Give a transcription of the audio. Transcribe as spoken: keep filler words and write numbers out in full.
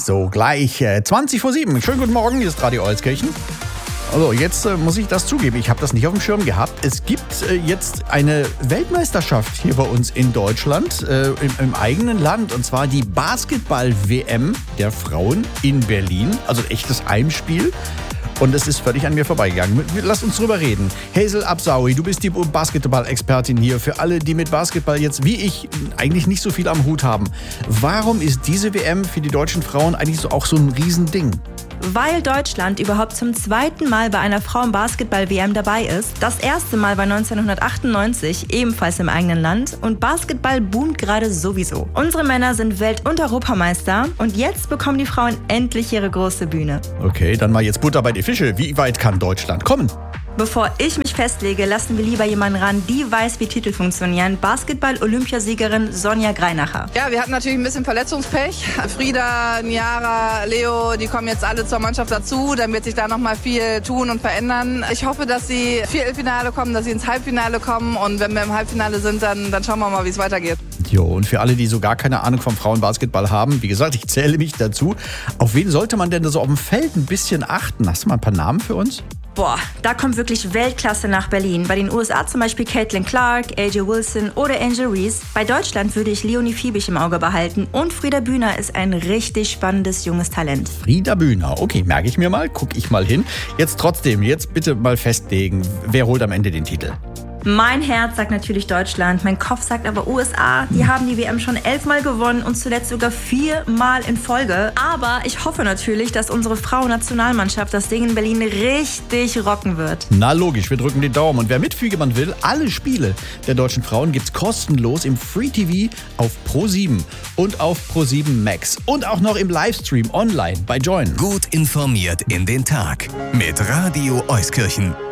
So, gleich äh, zwanzig vor sieben. Schönen guten Morgen, hier ist Radio Euskirchen. Also jetzt äh, muss ich das zugeben, ich habe das nicht auf dem Schirm gehabt. Es gibt äh, jetzt eine Weltmeisterschaft hier bei uns in Deutschland, äh, im, im eigenen Land. Und zwar die Basketball-W M der Frauen in Berlin. Also ein echtes Heimspiel. Und es ist völlig an mir vorbeigegangen. Lass uns drüber reden. Hazel Absawi, du bist die Basketball-Expertin hier. Für alle, die mit Basketball jetzt, wie ich, eigentlich nicht so viel am Hut haben. Warum ist diese W M für die deutschen Frauen eigentlich so, auch so ein Riesending? Weil Deutschland überhaupt zum zweiten Mal bei einer Frauen-Basketball-W M dabei ist. Das erste Mal war neunzehnhundertachtundneunzig, ebenfalls im eigenen Land. Und Basketball boomt gerade sowieso. Unsere Männer sind Welt- und Europameister. Und jetzt bekommen die Frauen endlich ihre große Bühne. Okay, dann mal jetzt Butter bei die Fische. Wie weit kann Deutschland kommen? Bevor ich mich festlege, lassen wir lieber jemanden ran, die weiß, wie Titel funktionieren. Basketball-Olympiasiegerin Sonja Greinacher. Ja, wir hatten natürlich ein bisschen Verletzungspech. Frieda, Niara, Leo, die kommen jetzt alle zur Mannschaft dazu. Dann wird sich da noch mal viel tun und verändern. Ich hoffe, dass sie Viertelfinale kommen, dass sie ins Halbfinale kommen. Und wenn wir im Halbfinale sind, dann, dann schauen wir mal, wie es weitergeht. Jo, und für alle, die so gar keine Ahnung vom Frauenbasketball haben, wie gesagt, ich zähle mich dazu. Auf wen sollte man denn so auf dem Feld ein bisschen achten? Hast du mal ein paar Namen für uns? Boah, da kommt wirklich Weltklasse nach Berlin. Bei den U S A zum Beispiel Caitlin Clark, A J Wilson oder Angel Reese. Bei Deutschland würde ich Leonie Fiebig im Auge behalten. Und Frieda Bühner ist ein richtig spannendes junges Talent. Frieda Bühner, okay, merke ich mir mal, gucke ich mal hin. Jetzt trotzdem, jetzt bitte mal festlegen, wer holt am Ende den Titel? Mein Herz sagt natürlich Deutschland, mein Kopf sagt aber U S A. Die haben die W M schon elfmal gewonnen und zuletzt sogar viermal in Folge. Aber ich hoffe natürlich, dass unsere Frauennationalmannschaft das Ding in Berlin richtig rocken wird. Na logisch, wir drücken die Daumen. Und wer mitfügen will, alle Spiele der deutschen Frauen gibt's kostenlos im Free T V auf Pro sieben und auf Pro sieben Max. Und auch noch im Livestream online bei Join. Gut informiert in den Tag mit Radio Euskirchen.